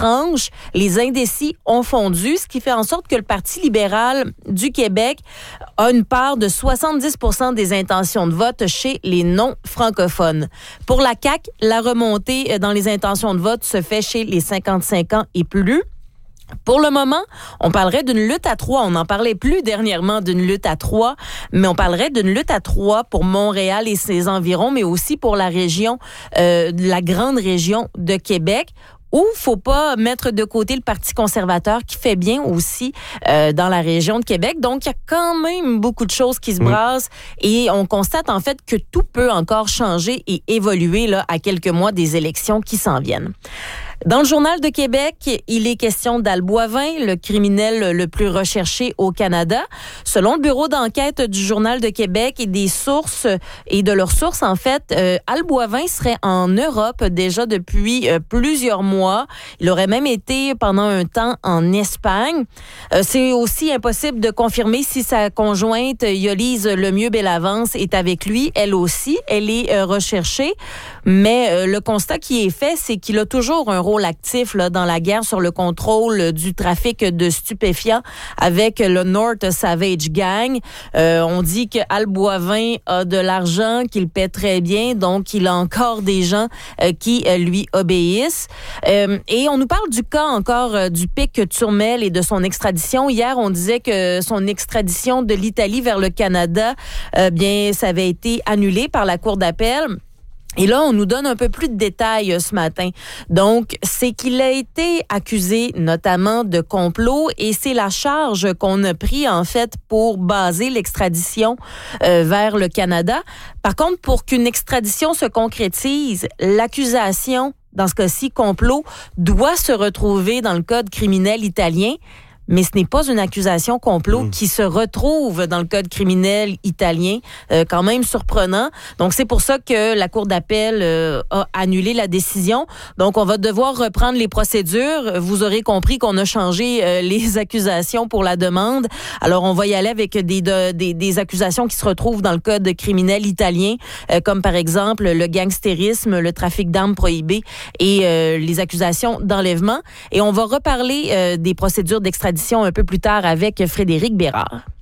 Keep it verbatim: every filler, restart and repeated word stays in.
tranche. Les indécis ont fondu, ce qui fait en sorte que le Parti libéral du Québec a une part de soixante-dix pour cent des intentions de vote chez les non-francophones. Pour la C A Q, la remontée dans les intentions de vote se fait chez les cinquante-cinq ans et plus. Pour le moment, on parlerait d'une lutte à trois. On n'en parlait plus dernièrement d'une lutte à trois, mais on parlerait d'une lutte à trois pour Montréal et ses environs, mais aussi pour la région, euh, la grande région de Québec, où il faut pas mettre de côté le Parti conservateur qui fait bien aussi euh, dans la région de Québec. Donc, il y a quand même beaucoup de choses qui se brassent et on constate en fait que tout peut encore changer et évoluer là, à quelques mois des élections qui s'en viennent. Dans le Journal de Québec, il est question d'Al Boivin, le criminel le plus recherché au Canada. Selon le bureau d'enquête du Journal de Québec et des sources et de leurs sources, en fait, euh, Al Boivin serait en Europe déjà depuis euh, plusieurs mois. Il aurait même été pendant un temps en Espagne. Euh, c'est aussi impossible de confirmer si sa conjointe Yolise Lemieux-Bellavance est avec lui. Elle aussi, elle est euh, recherchée. Mais euh, le constat qui est fait, c'est qu'il a toujours un rôle actif là, dans la guerre sur le contrôle du trafic de stupéfiants avec le North Savage Gang. Euh, on dit que Al Boivin a de l'argent, qu'il paie très bien, donc il a encore des gens euh, qui euh, lui obéissent. Euh, et on nous parle du cas encore euh, du Pic Turmel et de son extradition. Hier, on disait que son extradition de l'Italie vers le Canada, euh, bien, ça avait été annulé par la Cour d'appel. Et là, on nous donne un peu plus de détails euh, ce matin. Donc, c'est qu'il a été accusé notamment de complot et c'est la charge qu'on a pris en fait pour baser l'extradition euh, vers le Canada. Par contre, pour qu'une extradition se concrétise, l'accusation, dans ce cas-ci complot, doit se retrouver dans le code criminel italien. Mais ce n'est pas une accusation complot mmh. qui se retrouve dans le code criminel italien, euh, quand même surprenant. Donc, c'est pour ça que la Cour d'appel euh, a annulé la décision. Donc, on va devoir reprendre les procédures. Vous aurez compris qu'on a changé euh, les accusations pour la demande. Alors, on va y aller avec des, de, des, des accusations qui se retrouvent dans le code criminel italien, euh, comme par exemple le gangstérisme, le trafic d'armes prohibées et euh, les accusations d'enlèvement. Et on va reparler euh, des procédures d'extradition un peu plus tard avec Frédéric Bérard.